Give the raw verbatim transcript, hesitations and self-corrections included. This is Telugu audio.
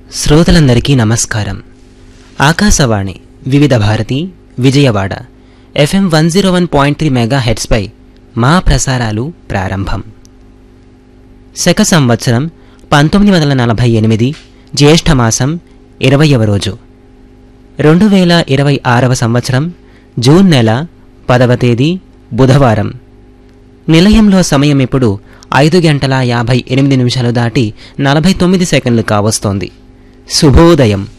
శ్రోతలందరికీ నమస్కారం. ఆకాశవాణి వివిధ Bharati Vijayawada FM one zero one point three mega హెడ్స్పై మా ప్రసారాలు ప్రారంభం. శక సంవత్సరం పంతొమ్మిది వందల నలభై ఎనిమిది జ్యేష్ఠమాసం ఇరవయవ రోజు, రెండు వేల ఇరవై ఆరవ సంవత్సరం జూన్ నెల పదవ తేదీ బుధవారం. నిలయంలో సమయం ఇప్పుడు ఐదు గంటల యాభై ఎనిమిది నిమిషాలు దాటి నలభై తొమ్మిది సెకండ్లు కావస్తోంది. శుభోదయం.